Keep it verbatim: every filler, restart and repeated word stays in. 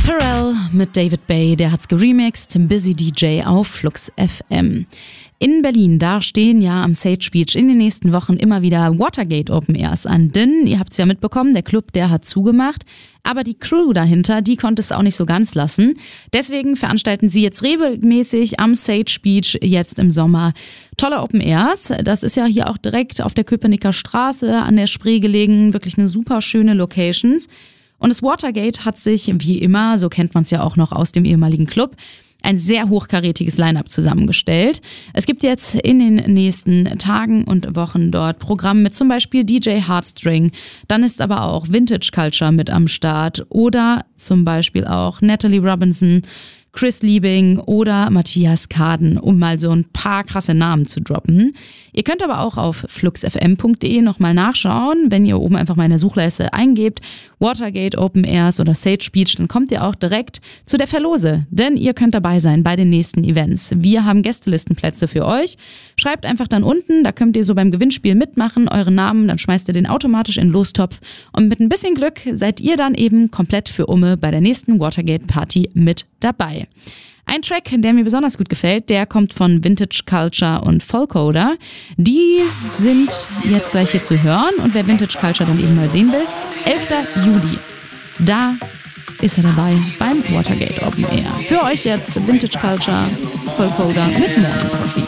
Pharrell mit David Bay, der hat's geremixed, Busy D J auf Flux F M. In Berlin, da stehen ja am Sage Beach in den nächsten Wochen immer wieder Watergate Open Airs an, denn ihr habt es ja mitbekommen, der Club, der hat zugemacht, aber die Crew dahinter, die konnte es auch nicht so ganz lassen. Deswegen veranstalten sie jetzt regelmäßig am Sage Beach jetzt im Sommer tolle Open Airs. Das ist ja hier auch direkt auf der Köpenicker Straße an der Spree gelegen, wirklich eine super schöne Locations. Und das Watergate hat sich, wie immer, so kennt man es ja auch noch aus dem ehemaligen Club, ein sehr hochkarätiges Line-Up zusammengestellt. Es gibt jetzt in den nächsten Tagen und Wochen dort Programm mit zum Beispiel D J Heartstring. Dann ist aber auch Vintage Culture mit am Start oder zum Beispiel auch Natalie Robinson, Chris Liebing oder Matthias Kaden, um mal so ein paar krasse Namen zu droppen. Ihr könnt aber auch auf fluxfm punkt de nochmal nachschauen. Wenn ihr oben einfach mal in der Suchleiste eingebt, Watergate Open Airs oder Sage Beach, dann kommt ihr auch direkt zu der Verlose. Denn ihr könnt dabei sein bei den nächsten Events. Wir haben Gästelistenplätze für euch. Schreibt einfach dann unten, da könnt ihr so beim Gewinnspiel mitmachen, euren Namen, dann schmeißt ihr den automatisch in den Lostopf. Und mit ein bisschen Glück seid ihr dann eben komplett für Umme bei der nächsten Watergate Party mit dabei. Ein Track, der mir besonders gut gefällt, der kommt von Vintage Culture und Folkoda. Die sind jetzt gleich hier zu hören und wer Vintage Culture dann eben mal sehen will, elfter Juli, da ist er dabei beim Watergate Open Air. Für euch jetzt Vintage Culture, Folkoda mit Morning Coffee.